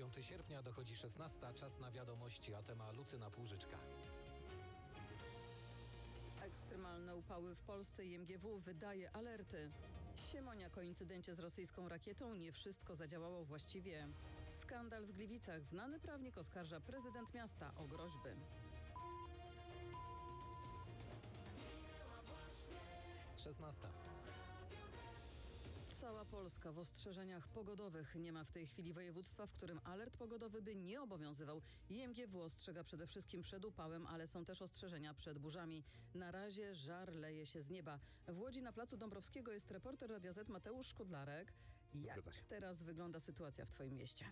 9 sierpnia, dochodzi 16, czas na wiadomości, a temat Lucyna Płużyczka. Ekstremalne upały w Polsce. IMGW wydaje alerty. Siemoniak o incydencie z rosyjską rakietą. Nie wszystko zadziałało właściwie. Skandal w Gliwicach. Znany prawnik oskarża prezydent miasta o groźby. Szesnasta. Cała Polska w ostrzeżeniach pogodowych. Nie ma w tej chwili województwa, w którym alert pogodowy by nie obowiązywał. IMGW ostrzega przede wszystkim przed upałem, ale są też ostrzeżenia przed burzami. Na razie żar leje się z nieba. W Łodzi na placu Dąbrowskiego jest reporter Radia Z Mateusz Szkudlarek. Jak teraz wygląda sytuacja w twoim mieście?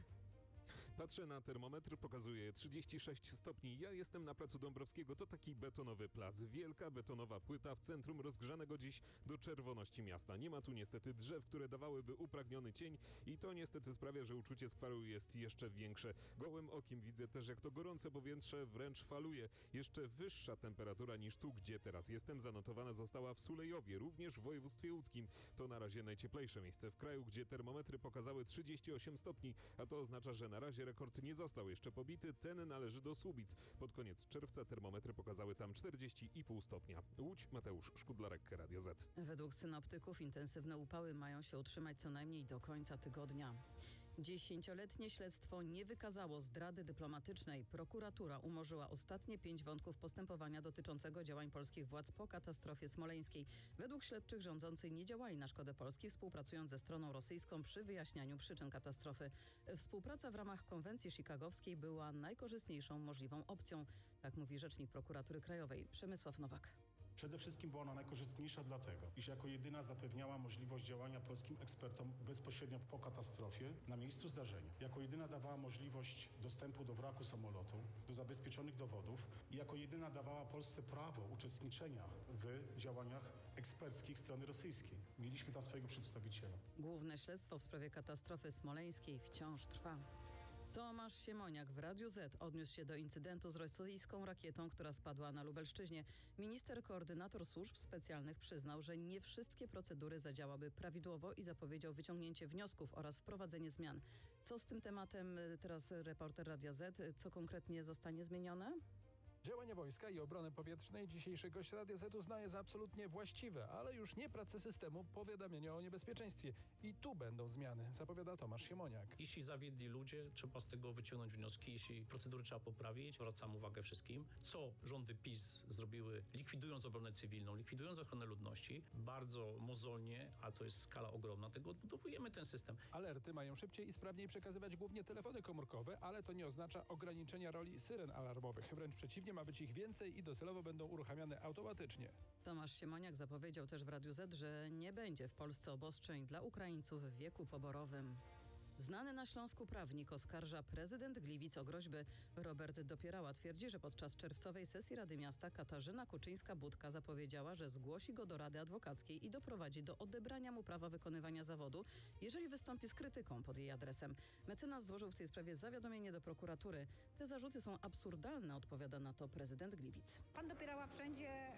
Patrzę na termometr, pokazuje 36 stopni. Ja jestem na placu Dąbrowskiego, to taki betonowy plac. Wielka betonowa płyta w centrum rozgrzanego dziś do czerwoności miasta. Nie ma tu niestety drzew, które dawałyby upragniony cień i to niestety sprawia, że uczucie skwaru jest jeszcze większe. Gołym okiem widzę też, jak to gorące powietrze wręcz faluje. Jeszcze wyższa temperatura niż tu, gdzie teraz jestem, zanotowana została w Sulejowie, również w województwie łódzkim. To na razie najcieplejsze miejsce w kraju, gdzie termometry pokazały 38 stopni, a to oznacza, że na razie rekord nie został jeszcze pobity, ten należy do Słubic. Pod koniec czerwca termometry pokazały tam 40,5 stopnia. Łódź, Mateusz Szkudlarek, Radio Z. Według synoptyków intensywne upały mają się utrzymać co najmniej do końca tygodnia. 10-letnie śledztwo nie wykazało zdrady dyplomatycznej. Prokuratura umorzyła ostatnie 5 wątków postępowania dotyczącego działań polskich władz po katastrofie smoleńskiej. Według śledczych rządzący nie działali na szkodę Polski, współpracując ze stroną rosyjską przy wyjaśnianiu przyczyn katastrofy. Współpraca w ramach konwencji chicagowskiej była najkorzystniejszą możliwą opcją, tak mówi rzecznik prokuratury krajowej Przemysław Nowak. Przede wszystkim była ona najkorzystniejsza dlatego, iż jako jedyna zapewniała możliwość działania polskim ekspertom bezpośrednio po katastrofie na miejscu zdarzenia. Jako jedyna dawała możliwość dostępu do wraku samolotu, do zabezpieczonych dowodów i jako jedyna dawała Polsce prawo uczestniczenia w działaniach eksperckich strony rosyjskiej. Mieliśmy tam swojego przedstawiciela. Główne śledztwo w sprawie katastrofy smoleńskiej wciąż trwa. Tomasz Siemoniak w Radiu Z odniósł się do incydentu z rosyjską rakietą, która spadła na Lubelszczyźnie. Minister koordynator służb specjalnych przyznał, że nie wszystkie procedury zadziałały prawidłowo i zapowiedział wyciągnięcie wniosków oraz wprowadzenie zmian. Co z tym tematem teraz reporter Radia Z? Co konkretnie zostanie zmienione? Działania wojska i obrony powietrznej dzisiejszy gość Radia Z uznaje za absolutnie właściwe, ale już nie pracę systemu powiadamiania o niebezpieczeństwie. I tu będą zmiany, zapowiada Tomasz Siemoniak. Jeśli zawiedli ludzie, trzeba z tego wyciągnąć wnioski. Jeśli procedury trzeba poprawić, zwracam uwagę wszystkim, co rządy PiS zrobiły, likwidując obronę cywilną, likwidując ochronę ludności, bardzo mozolnie, a to jest skala ogromna, tego odbudowujemy ten system. Alerty mają szybciej i sprawniej przekazywać głównie telefony komórkowe, ale to nie oznacza ograniczenia roli syren alarmowych. Wręcz przeciwnie, ma być ich więcej i docelowo będą uruchamiane automatycznie. Tomasz Siemoniak zapowiedział też w Radiu Z, że nie będzie w Polsce obostrzeń dla Ukraińców w wieku poborowym. Znany na Śląsku prawnik oskarża prezydent Gliwic o groźby. Robert Dopierała twierdzi, że podczas czerwcowej sesji Rady Miasta Katarzyna Kuczyńska-Budka zapowiedziała, że zgłosi go do Rady Adwokackiej i doprowadzi do odebrania mu prawa wykonywania zawodu, jeżeli wystąpi z krytyką pod jej adresem. Mecenas złożył w tej sprawie zawiadomienie do prokuratury. Te zarzuty są absurdalne, odpowiada na to prezydent Gliwic. Pan Dopierała wszędzie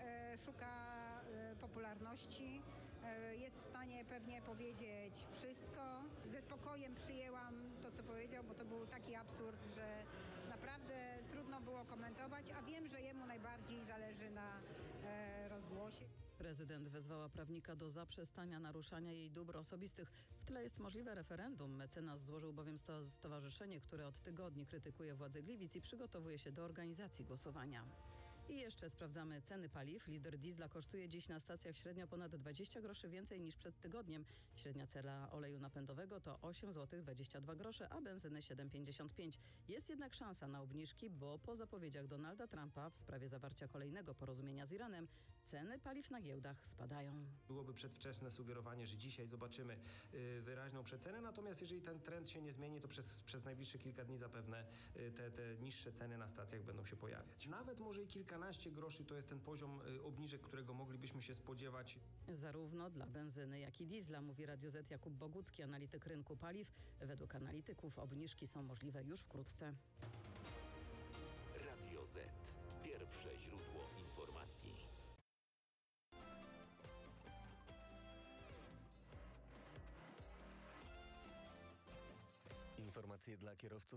szuka popularności, jest w stanie pewnie powiedzieć wszystko. Ze spokojem przyjęłam to, co powiedział, bo to był taki absurd, że naprawdę trudno było komentować, a wiem, że jemu najbardziej zależy na rozgłosie. Prezydent wezwała prawnika do zaprzestania naruszania jej dóbr osobistych. W tle jest możliwe referendum. Mecenas złożył bowiem stowarzyszenie, które od tygodni krytykuje władze Gliwic i przygotowuje się do organizacji głosowania. I jeszcze sprawdzamy ceny paliw. Liter diesla kosztuje dziś na stacjach średnio ponad 20 groszy więcej niż przed tygodniem. Średnia cena oleju napędowego to 8,22 zł, a benzyny 7,55. Jest jednak szansa na obniżki, bo po zapowiedziach Donalda Trumpa w sprawie zawarcia kolejnego porozumienia z Iranem ceny paliw na giełdach spadają. Byłoby przedwczesne sugerowanie, że dzisiaj zobaczymy wyraźną przecenę, natomiast jeżeli ten trend się nie zmieni, to przez najbliższe kilka dni zapewne te niższe ceny na stacjach będą się pojawiać. Nawet może i kilkanaście groszy to jest ten poziom obniżek, którego moglibyśmy się spodziewać. Zarówno dla benzyny, jak i diesla, mówi Radio Z Jakub Bogucki, analityk rynku paliw. Według analityków obniżki są możliwe już wkrótce. Radio Z. Pierwsze źródło informacji. Informacje dla kierowców.